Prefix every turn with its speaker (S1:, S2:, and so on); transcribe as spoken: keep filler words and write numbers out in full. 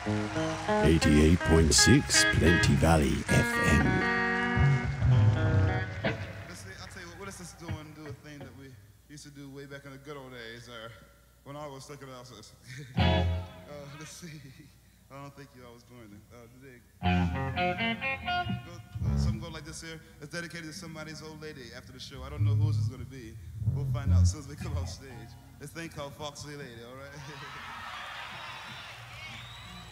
S1: eighty-eight point six Plenty Valley F M.
S2: Let's see, I'll tell you what, let's just do and do a thing that we used to do way back in the good old days, uh, when I was thinking about this. uh, let's see. I don't think you all was going to. Uh, today. Go, uh, something go like this here. It's dedicated to somebody's old lady after the show. I don't know whose it's going to be. We'll find out as soon as we come off stage. This thing called Foxy Lady, all right?